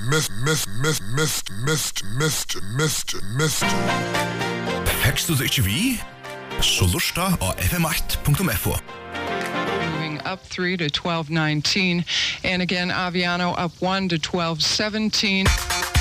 Fekst du det ikke vi? Så lusta av fm8.fo. Up 3 to 12:19, and again Aviano up 1 to 12:17.